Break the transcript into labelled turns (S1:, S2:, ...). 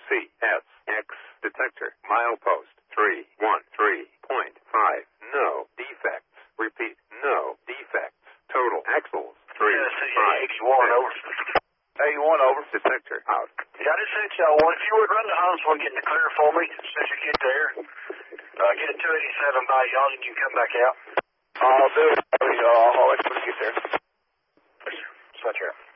S1: CSX detector. Milepost 313.5. No defects. Repeat, no defects. Total axles 356.
S2: 81 over. 81 over.
S1: Detector out.
S2: Yeah, I just sent y'all one. If you would run to Huntsville and get in the clear for me, as soon as you get there, get a 287 by y'all and you can come back out.
S3: I'll do it. I'll wait till you get there.
S2: Yes, sir.